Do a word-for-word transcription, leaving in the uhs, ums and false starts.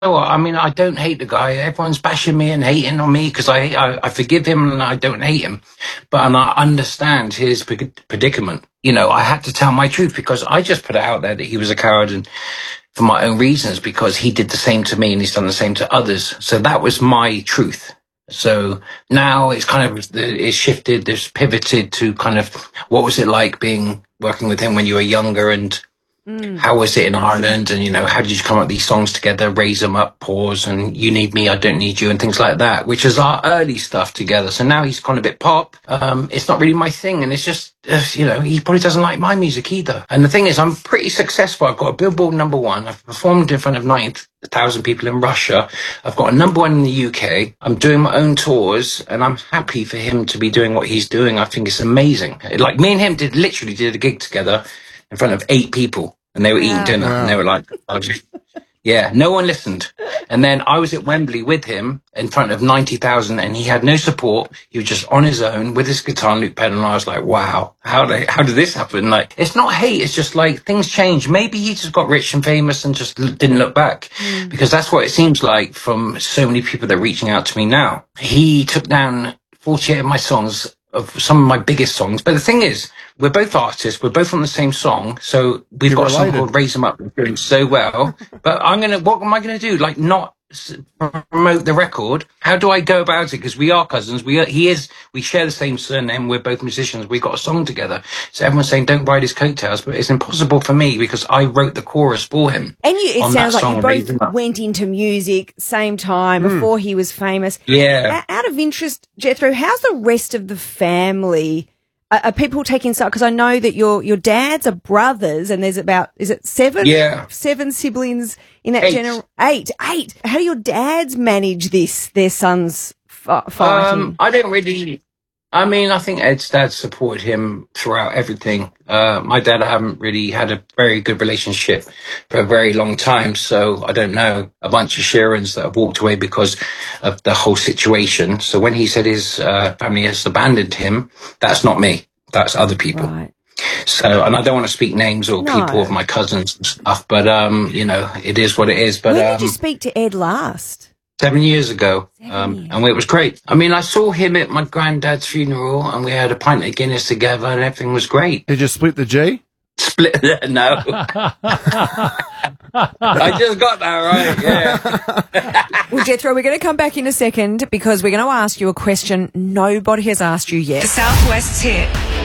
know what? I mean, I don't hate the guy. Everyone's bashing me and hating on me because I, I I forgive him and I don't hate him. But and I understand his predicament. You know, I had to tell my truth because I just put it out there that he was a coward and for my own reasons because he did the same to me and he's done the same to others. So that was my truth. So now it's kind of, it's shifted, it's pivoted to kind of what was it like being, working with him when you were younger and Mm. how was it in Ireland? And, you know, how did you come up with these songs together, raise them up, pause, and you need me, I don't need you, and things like that, which is our early stuff together. So now he's gone a bit pop. Um, it's not really my thing. And it's just, uh, you know, he probably doesn't like my music either. And the thing is, I'm pretty successful. I've got a Billboard number one. I've performed in front of ninety thousand people in Russia. I've got a number one in the U K. I'm doing my own tours and I'm happy for him to be doing what he's doing. I think it's amazing. Like me and him did literally did a gig together in front of eight people and they were eating wow. dinner wow. and they were like, oh, just, yeah, no one listened. And then I was at Wembley with him in front of ninety thousand and he had no support. He was just on his own with his guitar and loop pedal. And I was like, wow, how did, how did this happen? Like, it's not hate. It's just like things change. Maybe he just got rich and famous and just didn't look back mm. because that's what it seems like from so many people that are reaching out to me now. He took down forty-eight of my songs, of some of my biggest songs. But the thing is, we're both artists. We're both on the same song. So we've You're got related. a song called Raise 'Em Up. We're doing so well. But I'm going to, what am I going to do? Like not promote the record? How do I go about it? Because we are cousins. We are, he is, we share the same surname. We're both musicians. We've got a song together. So everyone's saying, don't ride his coattails. But it's impossible for me because I wrote the chorus for him. And you, it sounds like you both went into music same time mm. before he was famous. Yeah. Out of interest, Jethro, how's the rest of the family? Are people taking side? Because I know that your your dads are brothers, and there's about is it seven? Yeah, seven siblings in that eight. general. Eight, eight. How do your dads manage this? Their sons f- fighting. Um, I don't really. I mean, I think Ed's dad supported him throughout everything. Uh, my dad, I haven't really had a very good relationship for a very long time, so I don't know a bunch of Sheerans that have walked away because of the whole situation. So when he said his uh, family has abandoned him, that's not me. That's other people. Right. So, and I don't want to speak names or no. people of my cousins and stuff, but, um, you know, it is what it is. But when did um, you speak to Ed last? Seven years ago, Seven um, years. and it was great. I mean, I saw him at my granddad's funeral, and we had a pint of Guinness together, and everything was great. Did you split the G? Split? No. I just got that right. Yeah. Well, Jethro, we're going to come back in a second because we're going to ask you a question nobody has asked you yet. The Southwest's hit.